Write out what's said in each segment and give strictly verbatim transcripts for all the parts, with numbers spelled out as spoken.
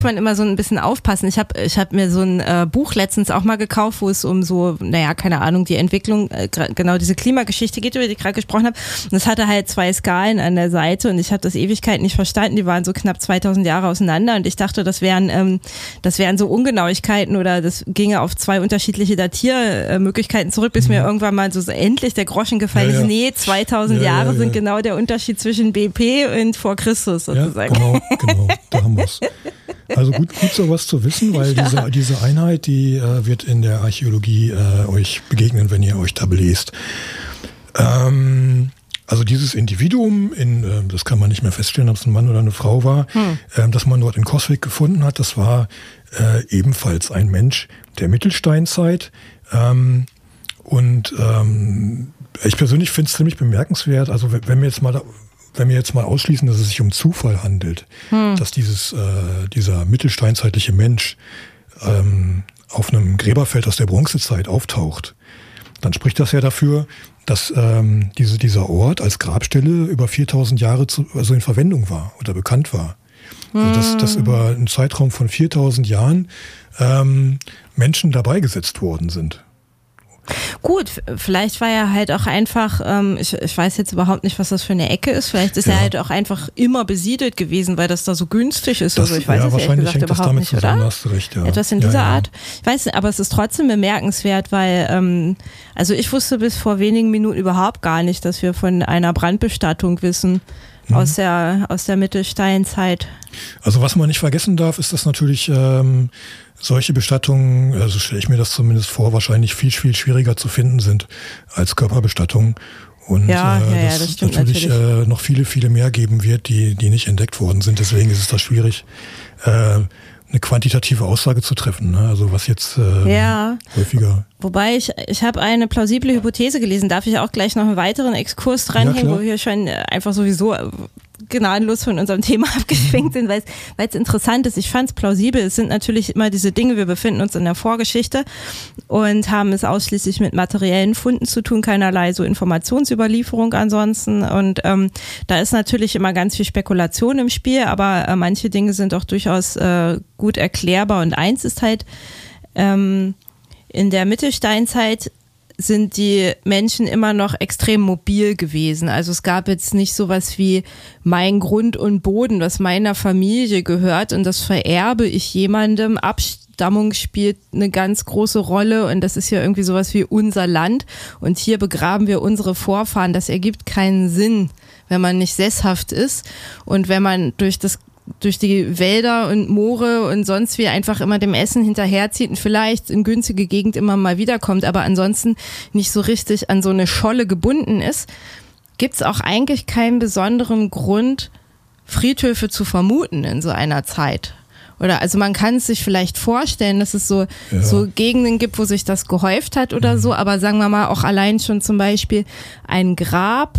man immer so ein bisschen aufpassen. Ich habe ich hab mir so ein äh, Buch letztens auch mal gekauft, wo es um so, naja, keine Ahnung, die Entwicklung, äh, genau diese Klimageschichte geht, über die ich gerade gesprochen habe. Und das hatte halt zwei Skalen an der Seite und ich habe das Ewigkeit nicht verstanden. Die waren so knapp zweitausend Jahre auseinander und ich dachte, das wären, ähm, das wären so Ungenauigkeiten oder das ginge auf zwei unterschiedliche Datiermöglichkeiten zurück, bis mhm. mir irgendwann mal so, so endlich der Groschen gefallen ja, ist. Ja. Nee, zweitausend ja, Jahre ja, ja. sind genau der Unterschied zwischen B P und vor Christus sozusagen. Ja, genau, genau, da haben wir es. Also gut, gut sowas zu wissen, weil ja. diese, diese Einheit, die äh, wird in der Archäologie äh, euch begegnen, wenn ihr euch da belest. Ähm, also dieses Individuum, in, äh, das kann man nicht mehr feststellen, ob es ein Mann oder eine Frau war, hm. äh, das man dort in Coswig gefunden hat, das war äh, ebenfalls ein Mensch der Mittelsteinzeit. Ähm, und ähm, ich persönlich finde es ziemlich bemerkenswert, also wenn wir jetzt mal da, Wenn wir jetzt mal ausschließen, dass es sich um Zufall handelt, hm. dass dieses, äh, dieser mittelsteinzeitliche Mensch ähm, auf einem Gräberfeld aus der Bronzezeit auftaucht, dann spricht das ja dafür, dass ähm, diese, dieser Ort als Grabstelle über viertausend Jahre zu, also in Verwendung war oder bekannt war. Hm. Also dass, dass über einen Zeitraum von viertausend Jahren ähm, Menschen dabei gesetzt worden sind. Gut, vielleicht war er halt auch einfach, ähm, ich, ich weiß jetzt überhaupt nicht, was das für eine Ecke ist, vielleicht ist ja. er halt auch einfach immer besiedelt gewesen, weil das da so günstig ist. Das, also ich weiß ja, es wahrscheinlich ehrlich gesagt hängt das überhaupt damit nicht, zusammen, oder? hast du recht, ja. Etwas in ja, dieser ja. Art. Ich weiß nicht, aber es ist trotzdem bemerkenswert, weil, ähm, also ich wusste bis vor wenigen Minuten überhaupt gar nicht, dass wir von einer Brandbestattung wissen. Mhm. Aus der, aus der Mittelsteinzeit. Also was man nicht vergessen darf, ist, dass natürlich ähm, solche Bestattungen, also stelle ich mir das zumindest vor, wahrscheinlich viel, viel schwieriger zu finden sind als Körperbestattungen. Und ja, äh, ja, ja, dass das stimmt natürlich, natürlich. Äh, noch viele, viele mehr geben wird, die, die nicht entdeckt worden sind. Deswegen ist es da schwierig, äh, eine quantitative Aussage zu treffen, ne? Also was jetzt äh, ja. häufiger. Wobei ich, ich habe eine plausible Hypothese gelesen, darf ich auch gleich noch einen weiteren Exkurs dranhängen, ja, wo wir schon einfach sowieso gnadenlos von unserem Thema abgeschwenkt sind, weil es interessant ist. Ich fand es plausibel. Es sind natürlich immer diese Dinge, wir befinden uns in der Vorgeschichte und haben es ausschließlich mit materiellen Funden zu tun, keinerlei so Informationsüberlieferung ansonsten. Und ähm, da ist natürlich immer ganz viel Spekulation im Spiel, aber äh, manche Dinge sind auch durchaus äh, gut erklärbar. Und eins ist halt, ähm, in der Mittelsteinzeit sind die Menschen immer noch extrem mobil gewesen. Also es gab jetzt nicht sowas wie mein Grund und Boden, was meiner Familie gehört und das vererbe ich jemandem. Abstammung spielt eine ganz große Rolle und das ist ja irgendwie sowas wie unser Land und hier begraben wir unsere Vorfahren. Das ergibt keinen Sinn, wenn man nicht sesshaft ist und wenn man durch das durch die Wälder und Moore und sonst wie einfach immer dem Essen hinterherzieht und vielleicht in günstige Gegend immer mal wiederkommt, aber ansonsten nicht so richtig an so eine Scholle gebunden ist, gibt es auch eigentlich keinen besonderen Grund, Friedhöfe zu vermuten in so einer Zeit. Oder also man kann es sich vielleicht vorstellen, dass es so, ja. so Gegenden gibt, wo sich das gehäuft hat oder mhm. so, aber sagen wir mal auch allein schon zum Beispiel ein Grab,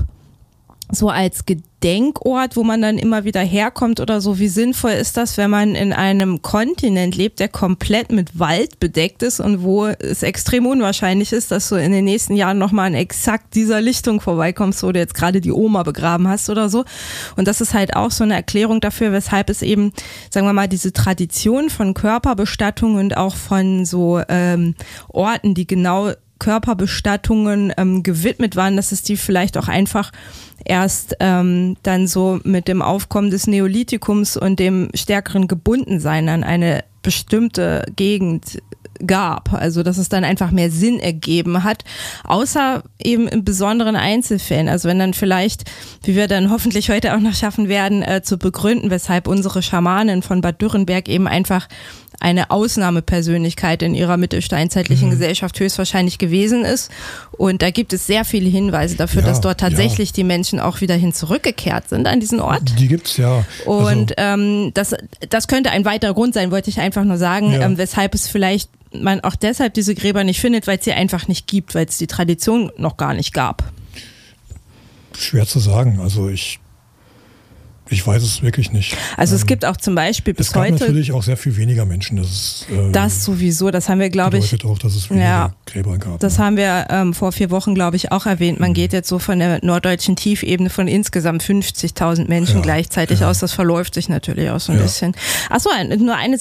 so als Gedenkort, wo man dann immer wieder herkommt oder so. Wie sinnvoll ist das, wenn man in einem Kontinent lebt, der komplett mit Wald bedeckt ist und wo es extrem unwahrscheinlich ist, dass du in den nächsten Jahren nochmal an exakt dieser Lichtung vorbeikommst, wo du jetzt gerade die Oma begraben hast oder so. Und das ist halt auch so eine Erklärung dafür, weshalb es eben, sagen wir mal, diese Tradition von Körperbestattung und auch von so ähm, Orten, die genau Körperbestattungen ähm, gewidmet waren, dass es die vielleicht auch einfach erst ähm, dann so mit dem Aufkommen des Neolithikums und dem stärkeren Gebundensein an eine bestimmte Gegend gab. Also dass es dann einfach mehr Sinn ergeben hat, außer eben in besonderen Einzelfällen. Also wenn dann vielleicht, wie wir dann hoffentlich heute auch noch schaffen werden, äh, zu begründen, weshalb unsere Schamanin von Bad Dürrenberg eben einfach eine Ausnahmepersönlichkeit in ihrer mittelsteinzeitlichen mhm. Gesellschaft höchstwahrscheinlich gewesen ist. Und da gibt es sehr viele Hinweise dafür, ja, dass dort tatsächlich ja. die Menschen auch wieder hin zurückgekehrt sind an diesen Ort. Die gibt's ja. Und also, ähm, das, das könnte ein weiterer Grund sein, wollte ich einfach nur sagen, ja. ähm, weshalb es vielleicht man auch deshalb diese Gräber nicht findet, weil es sie einfach nicht gibt, weil es die Tradition noch gar nicht gab. Schwer zu sagen. Also ich Ich weiß es wirklich nicht. Also es gibt auch zum Beispiel bis es gab heute... natürlich auch sehr viel weniger Menschen. Das, ist, äh, das sowieso, das haben wir, glaube ich... bedeutet auch, dass es weniger ja, Gräber gab. Das ne? haben wir ähm, vor vier Wochen, glaube ich, auch erwähnt. Man mhm. geht jetzt so von der norddeutschen Tiefebene von insgesamt fünfzigtausend Menschen ja, gleichzeitig ja. aus. Das verläuft sich natürlich auch so ein ja. bisschen. Achso, nur eine